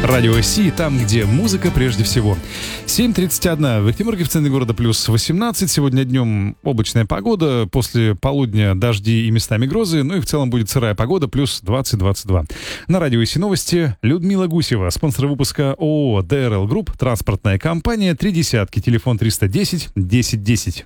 Радио Си, там, где музыка прежде всего. 7:31 в Екатеринбурге, в центре города плюс 18. Сегодня днем облачная погода, после полудня дожди и местами грозы, ну и в целом будет сырая погода, плюс 20-22. На Радио Си новости Людмила Гусева, спонсор выпуска ООО ДРЛ Групп, транспортная компания, 30, телефон 310 10 10.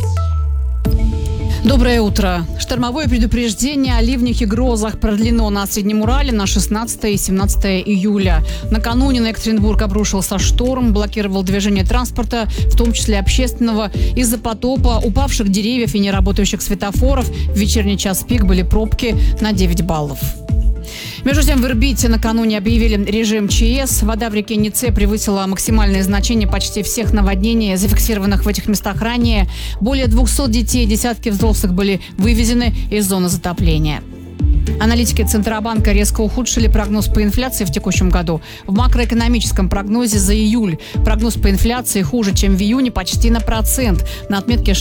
Доброе утро. Штормовое предупреждение о ливнях и грозах продлено на Среднем Урале на 16 и 17 июля. Накануне на Екатеринбург обрушился шторм, блокировал движение транспорта, в том числе общественного. Из-за потопа, упавших деревьев и неработающих светофоров в вечерний час пик были пробки на 9 баллов. Между тем, в Ирбите накануне объявили режим ЧС. Вода в реке Нице превысила максимальные значения почти всех наводнений, зафиксированных в этих местах ранее. Более 200 детей и десятки взрослых были вывезены из зоны затопления. Аналитики Центробанка резко ухудшили прогноз по инфляции в текущем году. В макроэкономическом прогнозе за июль прогноз по инфляции хуже, чем в июне, почти на процент, на отметке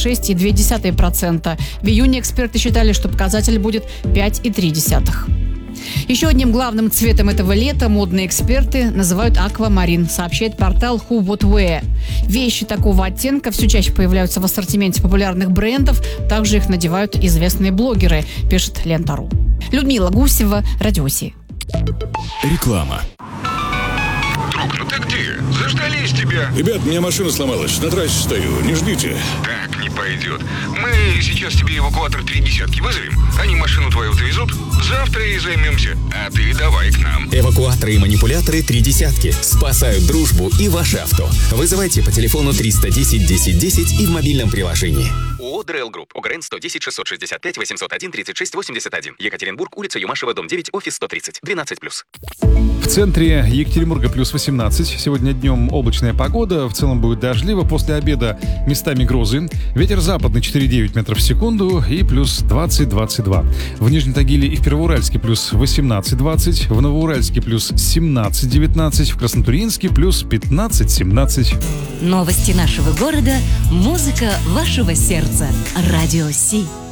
6,2%. В июне эксперты считали, что показатель будет 5,3%. Еще одним главным цветом этого лета модные эксперты называют аквамарин, сообщает портал Who What Wear. Вещи такого оттенка все чаще появляются в ассортименте популярных брендов, также их надевают известные блогеры, пишет Лента.ру. Людмила Гусева, Радио Си. Реклама. Друг, ну ты где? Заждались тебя. Ребят, у меня машина сломалась, на трассе стою, не ждите. Так не пойдет. Мы сейчас тебе эвакуатор 30 вызовем. Они машину твою отвезут. Завтра и займемся. А ты давай к нам. Эвакуаторы и манипуляторы 30 спасают дружбу и ваше авто. Вызывайте по телефону 310 10 10 и в мобильном приложении. ООО ДРЛ Групп. УГРН 110 665 801 36 81. Екатеринбург, улица Юмашева, дом 9, офис 130. 12+. В центре Екатеринбурга плюс 18. Сегодня днем облачная погода. В целом будет дождливо. После обеда местами грозы. Ветер западный 4,9 метров в секунду и плюс 20-22. В Нижнем Тагиле и в Первоуральске плюс 18-20. В Новоуральске плюс 17-19. В Краснотурьинске плюс 15-17. Новости нашего города, музыка вашего сердца. Радио Си.